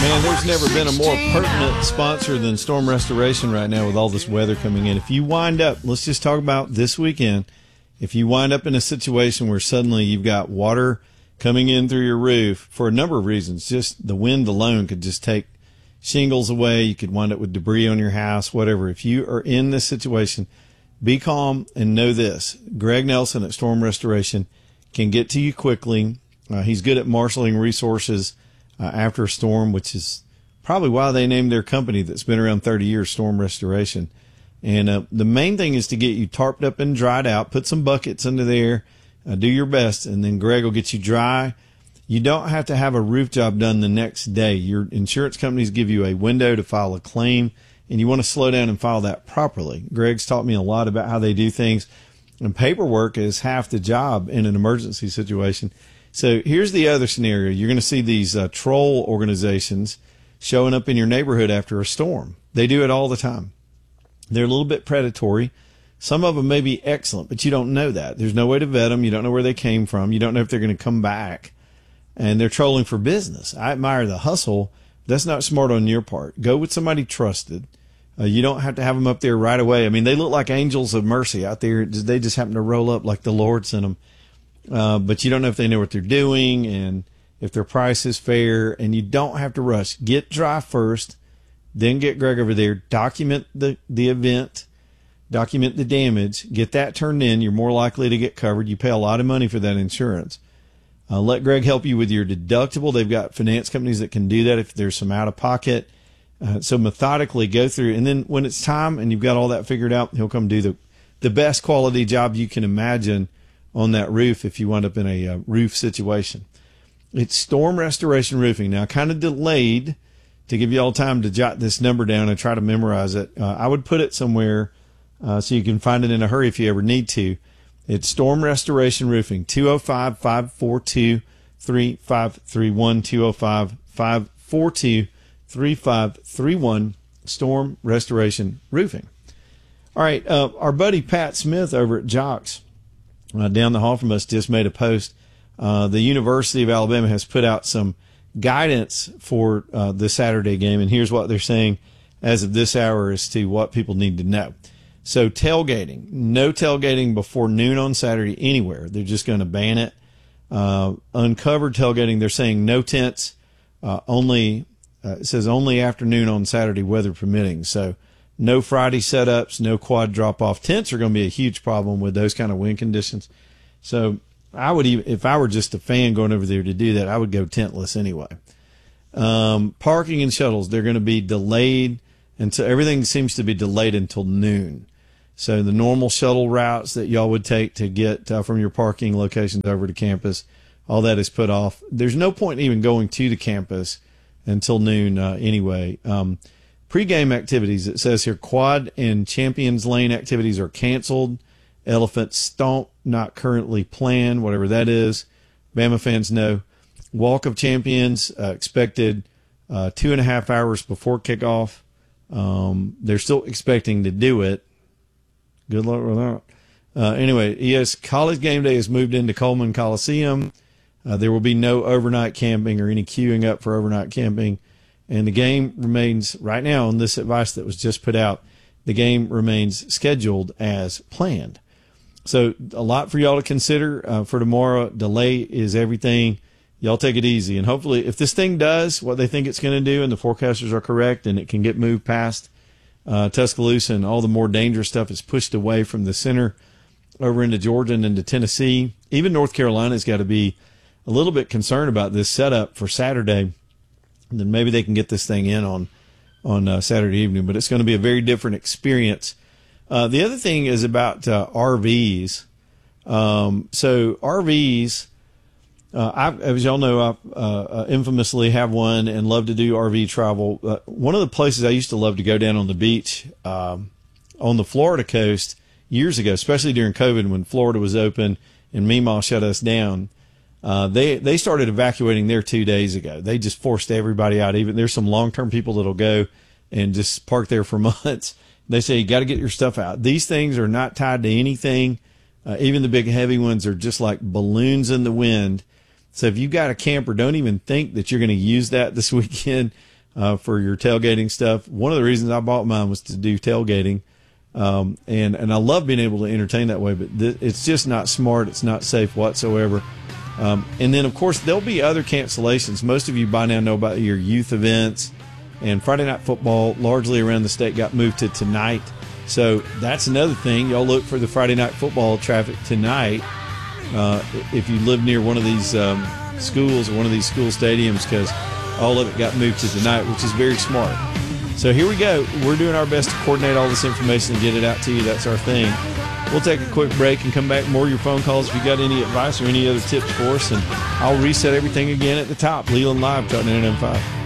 Man, there's never been a more pertinent sponsor than Storm Restoration right now with all this weather coming in. If you wind up, let's just talk about this weekend. If you wind up in a situation where suddenly you've got water coming in through your roof for a number of reasons, just the wind alone could just take shingles away. You could wind up with debris on your house, whatever. If you are in this situation, be calm and know this. Greg Nelson at Storm Restoration can get to you quickly. He's good at marshaling resources after a storm, which is probably why they named their company that's been around 30 years, Storm Restoration. And the main thing is to get you tarped up and dried out. Put some buckets under there. Do your best, and then Greg will get you dry. You don't have to have a roof job done the next day. Your insurance companies give you a window to file a claim, and you want to slow down and file that properly. Greg's taught me a lot about how they do things, and paperwork is half the job in an emergency situation. So here's the other scenario. You're going to see these troll organizations showing up in your neighborhood after a storm. They do it all the time. They're a little bit predatory. Some of them may be excellent, but you don't know that. There's no way to vet them. You don't know where they came from. You don't know if they're going to come back. And they're trolling for business. I admire the hustle. That's not smart on your part. Go with somebody trusted. You don't have to have them up there right away. I mean, they look like angels of mercy out there. They just happen to roll up like the Lord sent them. But you don't know if they know what they're doing and if their price is fair, and you don't have to rush. Get dry first, then get Greg over there, document the event, document the damage, get that turned in. You're more likely to get covered. You pay a lot of money for that insurance. Let Greg help you with your deductible. They've got finance companies that can do that if there's some out of pocket. So methodically go through, and then when it's time and you've got all that figured out, he'll come do the best quality job you can imagine on that roof if you wind up in a roof situation. It's Storm Restoration Roofing. Now, kind of delayed to give you all time to jot this number down and try to memorize it. I would put it somewhere so you can find it in a hurry if you ever need to. It's Storm Restoration Roofing, 205-542-3531, 205-542-3531, Storm Restoration Roofing. All right, our buddy Pat Smith over at Jocks, down the hall from us, just made a post. The University of Alabama has put out some guidance for the Saturday game, and here's what they're saying as of this hour as to what people need to know. So tailgating, no tailgating before noon on Saturday anywhere. They're just going to ban it. Uncovered tailgating, they're saying no tents, it says only afternoon on Saturday, weather permitting. So no Friday setups, no quad drop-off. Tents are going to be a huge problem with those kind of wind conditions. So I would even, if I were just a fan going over there to do that, I would go tentless anyway. Parking and shuttles, they're going to be delayed until everything seems to be delayed until noon. So the normal shuttle routes that y'all would take to get from your parking locations over to campus, all that is put off. There's no point even going to the campus until noon anyway. Pre-game activities, it says here, quad and Champions Lane activities are canceled. Elephant Stomp, not currently planned, whatever that is. Bama fans know. Walk of Champions, expected 2.5 hours before kickoff. They're still expecting to do it. Good luck with that. Anyway, yes, College Game Day has moved into Coleman Coliseum. There will be no overnight camping or any queuing up for overnight camping. And the game remains, right now on this advice that was just put out, the game remains scheduled as planned. So a lot for y'all to consider for tomorrow. Delay is everything. Y'all take it easy. And hopefully if this thing does what they think it's going to do and the forecasters are correct and it can get moved past Tuscaloosa and all the more dangerous stuff is pushed away from the center over into Georgia and into Tennessee, even North Carolina's got to be a little bit concerned about this setup for Saturday. And then maybe they can get this thing in on Saturday evening, but it's going to be a very different experience. The other thing is about RVs. So RVs, as y'all know, I infamously have one and love to do RV travel. One of the places I used to love to go down on the beach on the Florida coast years ago, especially during COVID when Florida was open and Meemaw shut us down. They started evacuating there 2 days ago. They just forced everybody out. Even there's some long-term people that'll go and just park there for months. They say, you got to get your stuff out. These things are not tied to anything. Even the big heavy ones are just like balloons in the wind. So if you got a camper, don't even think that you're going to use that this weekend. for your tailgating stuff. One of the reasons I bought mine was to do tailgating. And I love being able to entertain that way, but it's just not smart. It's not safe whatsoever. And then, of course, there'll be other cancellations. Most of you by now know about your youth events, and Friday Night Football largely around the state got moved to tonight. So that's another thing. Y'all look for the Friday Night Football traffic tonight if you live near one of these schools or one of these school stadiums, because all of it got moved to tonight, which is very smart. So here we go. We're doing our best to coordinate all this information and get it out to you. That's our thing. We'll take a quick break and come back. More of your phone calls if you got any advice or any other tips for us. And I'll reset everything again at the top. Leland Live, Talk 99.5.